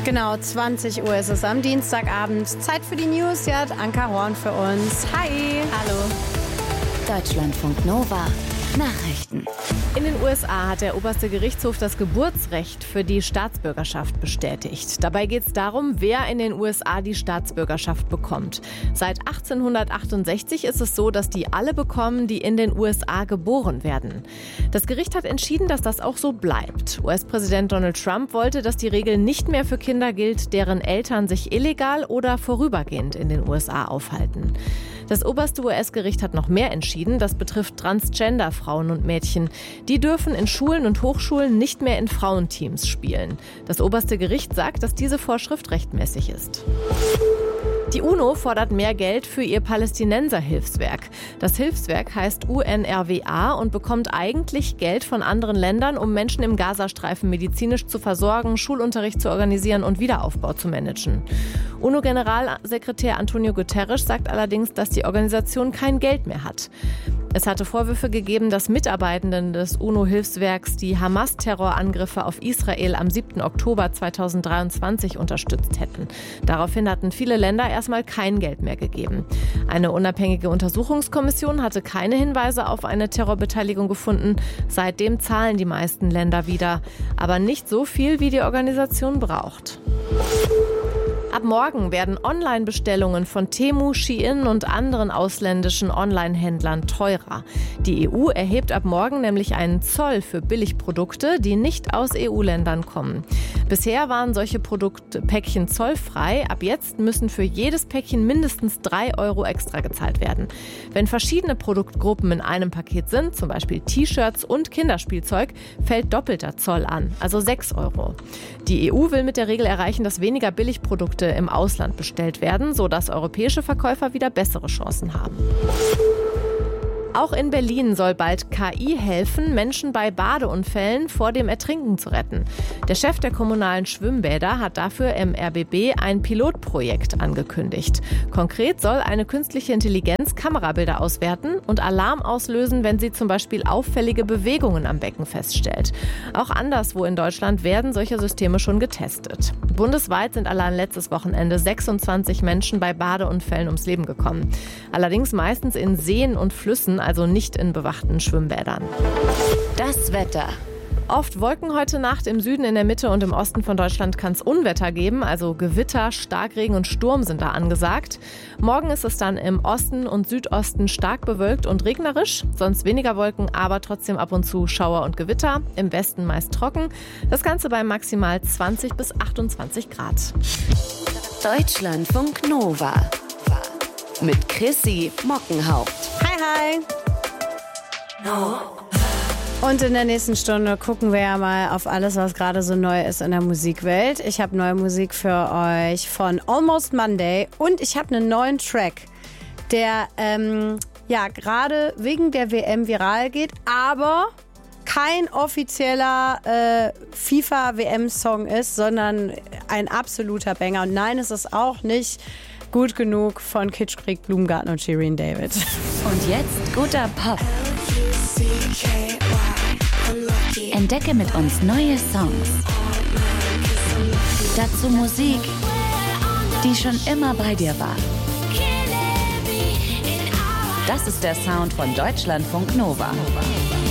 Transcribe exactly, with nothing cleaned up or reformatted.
Genau, zwanzig Uhr ist es am Dienstagabend. Zeit für die News. Hier hat Anka Horn für uns. Hi. Hallo. Deutschlandfunk Nova. Nachrichten. In den U S A hat der oberste Gerichtshof das Geburtsrecht für die Staatsbürgerschaft bestätigt. Dabei geht es darum, wer in den U S A die Staatsbürgerschaft bekommt. Seit achtzehnhundertachtundsechzig ist es so, dass die alle bekommen, die in den U S A geboren werden. Das Gericht hat entschieden, dass das auch so bleibt. U S-Präsident Donald Trump wollte, dass die Regel nicht mehr für Kinder gilt, deren Eltern sich illegal oder vorübergehend in den U S A aufhalten. Das oberste U S-Gericht hat noch mehr entschieden. Das betrifft Transgender-Frauen und Mädchen. Die dürfen in Schulen und Hochschulen nicht mehr in Frauenteams spielen. Das oberste Gericht sagt, dass diese Vorschrift rechtmäßig ist. Die UNO fordert mehr Geld für ihr Palästinenser-Hilfswerk. Das Hilfswerk heißt U N R W A und bekommt eigentlich Geld von anderen Ländern, um Menschen im Gazastreifen medizinisch zu versorgen, Schulunterricht zu organisieren und Wiederaufbau zu managen. UNO-Generalsekretär Antonio Guterres sagt allerdings, dass die Organisation kein Geld mehr hat. Es hatte Vorwürfe gegeben, dass Mitarbeitenden des UNO-Hilfswerks die Hamas-Terrorangriffe auf Israel am siebten Oktober zweitausenddreiundzwanzig unterstützt hätten. Daraufhin hatten viele Länder erstmal kein Geld mehr gegeben. Eine unabhängige Untersuchungskommission hatte keine Hinweise auf eine Terrorbeteiligung gefunden. Seitdem zahlen die meisten Länder wieder, aber nicht so viel, wie die Organisation braucht. Ab morgen werden Online-Bestellungen von Temu, Shein und anderen ausländischen Online-Händlern teurer. Die E U erhebt ab morgen nämlich einen Zoll für Billigprodukte, die nicht aus E U-Ländern kommen. Bisher waren solche Produktpäckchen zollfrei. Ab jetzt müssen für jedes Päckchen mindestens drei Euro extra gezahlt werden. Wenn verschiedene Produktgruppen in einem Paket sind, zum Beispiel T-Shirts und Kinderspielzeug, fällt doppelter Zoll an, also sechs Euro. Die E U will mit der Regel erreichen, dass weniger Billigprodukte im Ausland bestellt werden, sodass europäische Verkäufer wieder bessere Chancen haben. Auch in Berlin soll bald K I helfen, Menschen bei Badeunfällen vor dem Ertrinken zu retten. Der Chef der kommunalen Schwimmbäder hat dafür im R B B ein Pilotprojekt angekündigt. Konkret soll eine künstliche Intelligenz Kamerabilder auswerten und Alarm auslösen, wenn sie zum Beispiel auffällige Bewegungen am Becken feststellt. Auch anderswo in Deutschland werden solche Systeme schon getestet. Bundesweit sind allein letztes Wochenende sechsundzwanzig Menschen bei Badeunfällen ums Leben gekommen. Allerdings meistens in Seen und Flüssen, also nicht in bewachten Schwimmbädern. Das Wetter. Oft Wolken heute Nacht. Im Süden, in der Mitte und im Osten von Deutschland kann es Unwetter geben. Also Gewitter, Starkregen und Sturm sind da angesagt. Morgen ist es dann im Osten und Südosten stark bewölkt und regnerisch. Sonst weniger Wolken, aber trotzdem ab und zu Schauer und Gewitter. Im Westen meist trocken. Das Ganze bei maximal zwanzig bis achtundzwanzig Grad. Deutschlandfunk Nova. Mit Chrissy Mockenhaupt. Hi, hi. No. Und in der nächsten Stunde gucken wir ja mal auf alles, was gerade so neu ist in der Musikwelt. Ich habe neue Musik für euch von Almost Monday und ich habe einen neuen Track, der ähm, ja gerade wegen der W M viral geht, aber kein offizieller äh, FIFA-W M-Song ist, sondern ein absoluter Banger. Und nein, es ist auch nicht gut genug von Kitschkrieg, Blumengarten und Shirin David. Und jetzt guter Pop. Entdecke mit uns neue Songs. Dazu Musik, die schon immer bei dir war. Das ist der Sound von Deutschlandfunk Nova.